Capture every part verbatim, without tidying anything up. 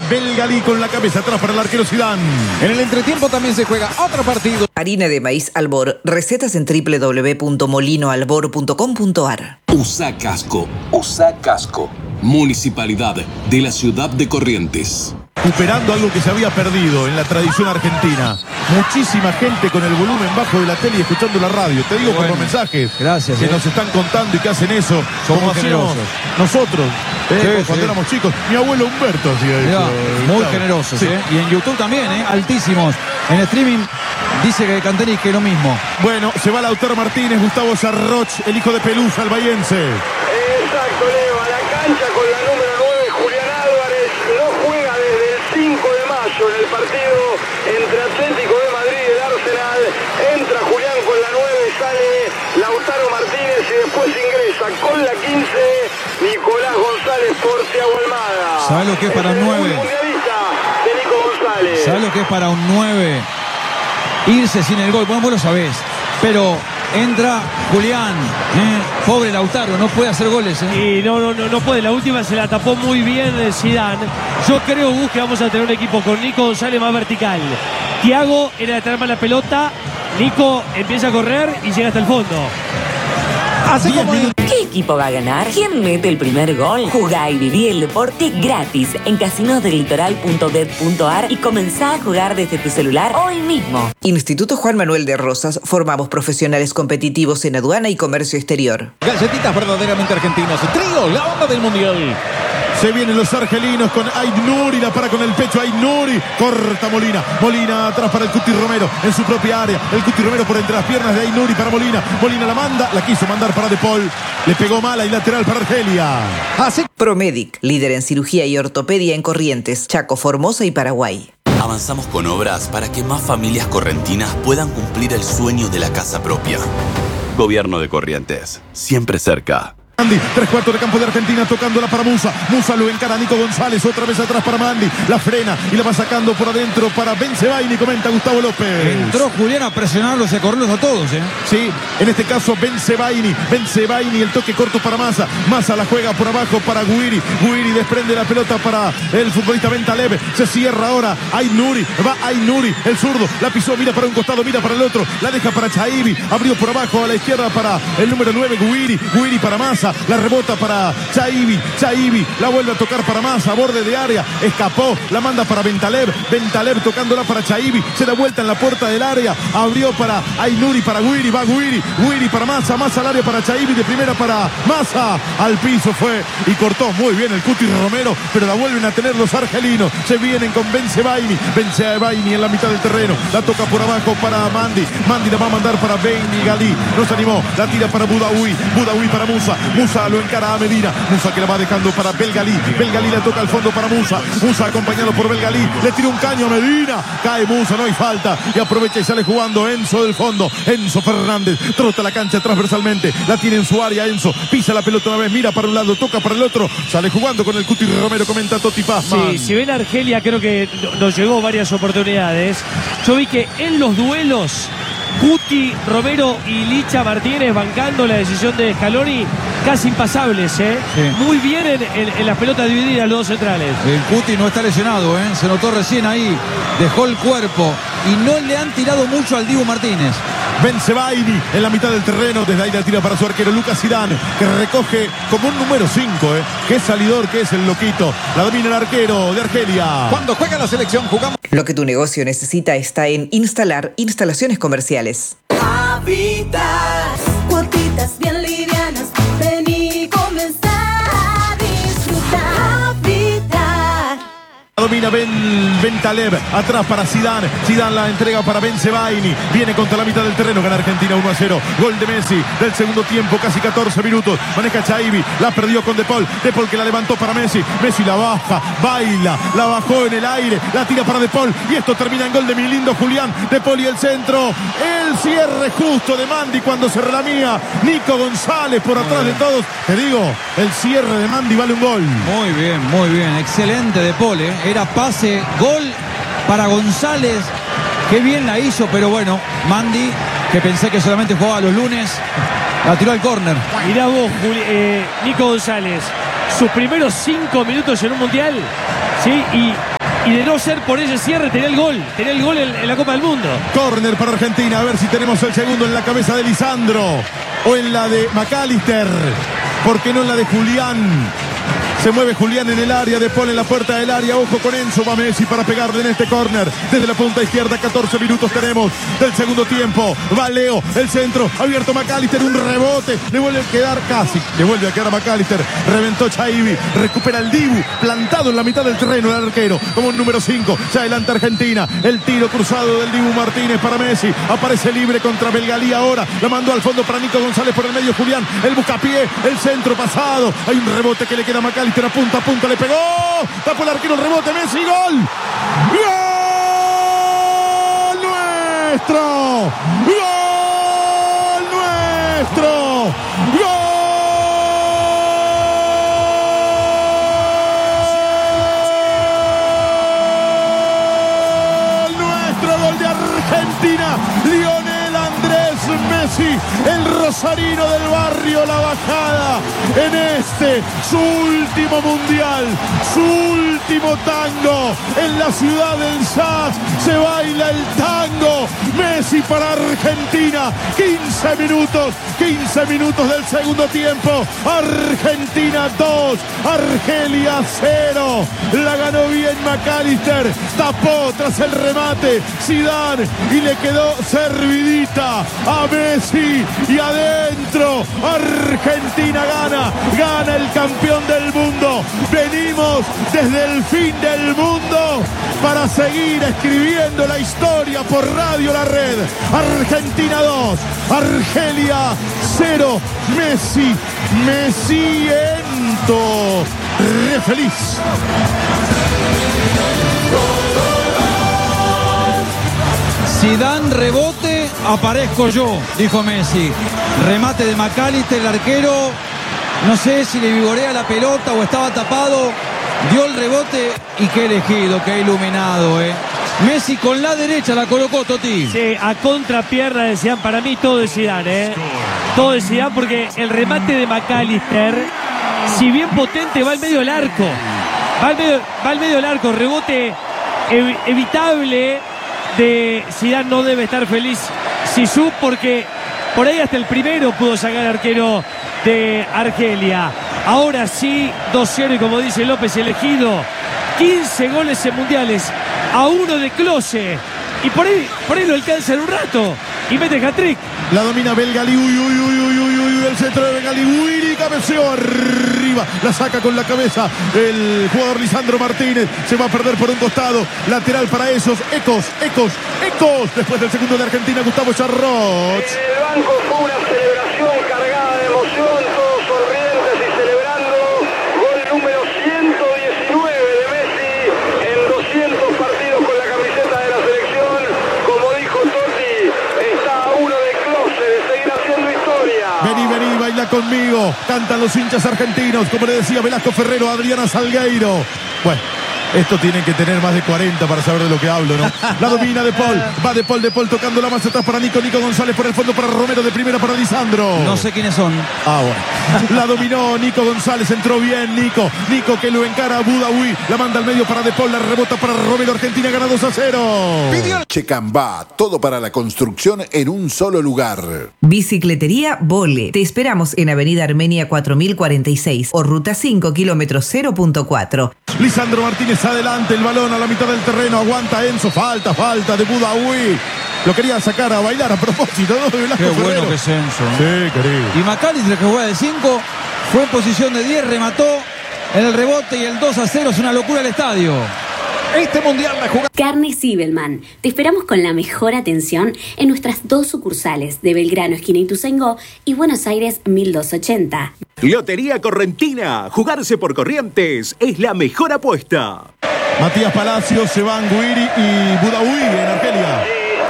Belgalí con la cabeza atrás para el arquero Zidane. En el entretiempo también se juega otro partido. Harina de maíz Albor. Recetas en doble u doble u doble u punto molino albor punto com punto a r. Usa casco. Usa casco. Municipalidad de la ciudad de Corrientes. Recuperando algo que se había perdido en la tradición argentina. Muchísima gente con el volumen bajo de la tele y escuchando la radio. Te digo bueno, por los mensajes gracias, que eh. nos están contando y que hacen eso. Somos como generosos. Nosotros, eh, sí, cuando sí. éramos chicos. Mi abuelo Humberto hacía Mirá, eso. muy Claro. generosos, Sí. ¿eh? Y en YouTube también, ¿eh? Altísimos. En streaming dice que Cantenis que lo mismo. Bueno, se va Lautaro Martínez, Gustavo Sarroch, el hijo de Pelusa, el bahiense. Exacto, Leo, a la cancha con la número nueve, Julián Álvarez, no juega desde el cinco de mayo en el partido entre Atlético de Madrid y el Arsenal. Entra Julián con la nueve, sale Lautaro Martínez y después ingresa con la quince, Nicolás González por Thiago Almada. ¿Sabes lo que es para un nueve? Mundialista de Nico González. ¿Sabes lo que es para un nueve? Irse sin el gol. Bueno, vos lo sabés. Pero entra Julián, ¿eh? Pobre Lautaro, no puede hacer goles, ¿eh? Y no, no, no, no puede. La última se la tapó muy bien Zidane. Yo creo, Gus, que vamos a tener un equipo con Nico González más vertical. Thiago era de traer más la pelota. Nico empieza a correr y llega hasta el fondo. Así como es. ¿Qué equipo va a ganar? ¿Quién mete el primer gol? Jugá y viví el deporte gratis en casinos del litoral punto bet punto a r y comenzá a jugar desde tu celular hoy mismo. Instituto Juan Manuel de Rosas. Formamos profesionales competitivos en aduana y comercio exterior. Galletitas verdaderamente argentinos. Trío, la onda del mundial. Se vienen los argelinos con Aït-Nouri, la para con el pecho Aït-Nouri, corta Molina, Molina atrás para el Cuti Romero en su propia área, el Cuti Romero por entre las piernas de Aït-Nouri para Molina, Molina la manda, la quiso mandar para De Paul, le pegó mala y lateral para Argelia. Así. Promedic, líder en cirugía y ortopedia en Corrientes, Chaco, Formosa y Paraguay. Avanzamos con obras para que más familias correntinas puedan cumplir el sueño de la casa propia. Gobierno de Corrientes, siempre cerca. Mandi, tres cuartos de campo de Argentina tocándola para Musa. Musa lo encara a Nico González, otra vez atrás para Mandi. La frena y la va sacando por adentro para Bensebaini, comenta Gustavo López. Entró Julián a presionarlos y a correrlos a todos, ¿eh? Sí, en este caso Bensebaini. Bensebaini, el toque corto para Massa. Massa la juega por abajo para Guiri. Guiri desprende la pelota para el futbolista Bentaleb. Se cierra ahora Aït-Nouri. Va Aït-Nouri, el zurdo. La pisó, mira para un costado, mira para el otro. La deja para Chaibi. Abrió por abajo a la izquierda para el número nueve, Guiri. Guiri para Massa. La rebota para Chaibi, Chaibi la vuelve a tocar para Massa, borde de área, escapó, la manda para Bentaleb, Bentaleb tocándola para Chaibi, se da vuelta en la puerta del área, abrió para Aït-Nouri, para Guiri, va Guiri, Guiri para Massa, Massa al área para Chaibi, de primera para Massa, al piso fue y cortó muy bien el Cuti Romero, pero la vuelven a tener los argelinos, se vienen con Bensebaini, Bensebaini en la mitad del terreno, la toca por abajo para Mandi, Mandi la va a mandar para Belgalí, no se animó, la tira para Boudaoui, Boudaoui para Musa, Musa lo encara a Medina, Musa que la va dejando para Belgalí, Belgalí la toca al fondo para Musa, Musa acompañado por Belgalí, le tira un caño a Medina, cae Musa, no hay falta, y aprovecha y sale jugando Enzo del fondo, Enzo Fernández, trota la cancha transversalmente, la tiene en su área Enzo, pisa la pelota una vez, mira para un lado, toca para el otro, sale jugando con el Cuti Romero, comenta Toti Pazman. Sí, si ven a Argelia, creo que nos llegó varias oportunidades. Yo vi que en los duelos Cuti, Romero y Licha Martínez bancando la decisión de Scaloni, casi impasables, ¿eh? Sí. Muy bien en, en, en las pelotas divididas los dos centrales. El Cuti no está lesionado, ¿eh? Se notó recién ahí, dejó el cuerpo y no le han tirado mucho al Dibu Martínez. Bensebaini en la mitad del terreno, desde ahí la tira para su arquero Lucas Zidane, que recoge como un número cinco, ¿eh? Qué salidor que es el loquito, la domina el arquero de Argelia. Cuando juega la selección jugamos. Lo que tu negocio necesita está en Instalar Instalaciones Comerciales. Habitat, cuotitas bien livianas, ven y comenzar a disfrutar. Habitat. Domina Ben, Bentaleb, atrás para Zidane, Zidane la entrega para Bensebaini, viene contra la mitad del terreno, gana Argentina uno a cero, gol de Messi del segundo tiempo, casi catorce minutos, maneja Chaibi, la perdió con De Paul, De Paul que la levantó para Messi, Messi la baja, baila, la bajó en el aire, la tira para De Paul, y esto termina en gol de mi lindo Julián, De Paul y el centro, el cierre justo de Mandi cuando se relamía, Nico González por atrás de todos, te digo, el cierre de Mandi vale un gol. Muy bien, muy bien, excelente De Paul, ¿eh? Era pase, gol para González. Qué bien la hizo, pero bueno, Mandi, que pensé que solamente jugaba los lunes, la tiró al córner. Mirá vos, Juli, eh, Nico González, sus primeros cinco minutos en un mundial, ¿sí? Y y de no ser por ese cierre tenía el gol, tenía el gol en, en la Copa del Mundo. Córner para Argentina, a ver si tenemos el segundo en la cabeza de Lisandro o en la de McAllister, ¿por qué no en la de Julián? Se mueve Julián en el área, De Paul en la puerta del área, ojo con Enzo, va Messi para pegarle en este córner, desde la punta izquierda, catorce minutos tenemos del segundo tiempo, va Leo, el centro, abierto McAllister, un rebote, le vuelve a quedar casi, le vuelve a quedar a McAllister, reventó Chaibi, recupera el Dibu, plantado en la mitad del terreno el arquero, como un número cinco, se adelanta Argentina, el tiro cruzado del Dibu Martínez para Messi, aparece libre contra Belgalí ahora, la mandó al fondo para Nico González por el medio Julián, el buscapié, el centro pasado, hay un rebote que le queda a McAllister, a punta a punta le pegó, tapó el arquero, el rebote, Messi, gol, gol nuestro, gol nuestro, gol nuestro, gol de Argentina, Lionel Andrés Messi, el rosarino del barrio La Bajada, en este, su último mundial, su último tango, en la ciudad del jazz, se baila el tango, Messi para Argentina, quince minutos, quince minutos del segundo tiempo, Argentina dos, Argelia cero, la ganó bien McAllister, tapó tras el remate Zidane y le quedó servidita a Messi y adentro, Argentina gana, gana el campeón del mundo, venimos desde el fin del mundo para seguir escribiendo la historia por Radio La Red, Argentina dos, Argelia cero, Messi, Messiento, re feliz. Si dan rebote, aparezco yo, dijo Messi. Remate de McAllister, el arquero, no sé si le vigorea la pelota o estaba tapado, dio el rebote y qué elegido, qué iluminado, eh. Messi con la derecha la colocó, Toti. Sí, a contrapierna de Zidane, para mí todo de Zidane, eh. Todo de Zidane porque el remate de McAllister, si bien potente, va al medio del arco. Va al medio, va al medio del arco, rebote ev evitable de Zidane, no debe estar feliz Zizou porque por ahí hasta el primero pudo sacar el arquero de Argelia. Ahora sí, dos cero y como dice López, elegido quince goles en mundiales a uno de Klose y por ahí, por ahí lo alcanza en un rato y mete hat-trick. La domina Belgalí, uy, uy, uy, uy, uy, uy, el centro de Belgalí, uy, cabeceó arriba, la saca con la cabeza el jugador Lisandro Martínez, se va a perder por un costado, lateral para esos, Ecos, Ecos, Ecos, después del segundo de Argentina, Gustavo Charroch. En el banco fue una celebración cargada de emoción, todos sonrientes y celebrando, gol número ciento diecinueve de Messi en doscientos partidos con la camiseta de la selección, como dijo Totti, está a uno de Klose de seguir haciendo historia. Vení, vení, baila conmigo, cantan los hinchas argentinos, como le decía Velasco Ferrero, Adriana Salgueiro. Bueno, esto tiene que tener más de cuarenta para saber de lo que hablo, ¿no? La domina De Paul, va De Paul, De Paul tocando la más atrás para Nico, Nico González por el fondo para Romero, de primera para Lisandro. No sé quiénes son. Ah, bueno. La dominó Nico González, entró bien Nico, Nico que lo encara a Budawi, la manda al medio para De Paul, la rebota para Romero, Argentina gana dos a cero. Checambá, todo para la construcción en un solo lugar. Bicicletería Vole. Te esperamos en Avenida Armenia cuatro mil cuarenta y seis o Ruta cinco, kilómetro cero punto cuatro. Lisandro Martínez adelante, el balón a la mitad del terreno, aguanta Enzo, falta, falta de Budawi. Lo quería sacar a bailar a propósito, ¿no? De Velasco Qué bueno Ferrero. que es Enzo. Sí, querido. Y McAllister, que juega de cinco, fue en posición de diez, remató en el rebote y el dos a cero. Es una locura el estadio. Este mundial la jugada. Carne Sibelman. Te esperamos con la mejor atención en nuestras dos sucursales de Belgrano, esquina Ituzaingó, y Buenos Aires mil doscientos ochenta. Lotería Correntina. Jugarse por Corrientes es la mejor apuesta. Matías Palacios, se van Guiri y Budawi en Argelia.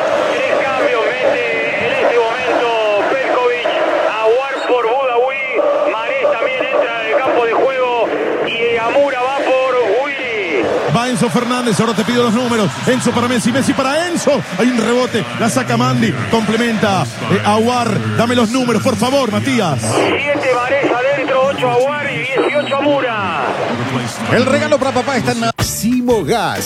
Va Enzo Fernández, ahora te pido los números. Enzo para Messi, Messi para Enzo. Hay un rebote, la saca Mandy, complementa eh, Aguar. Dame los números, por favor, Matías. siete Varese adentro, ocho Aguar y dieciocho Amura. El regalo para papá está en Simo Gas.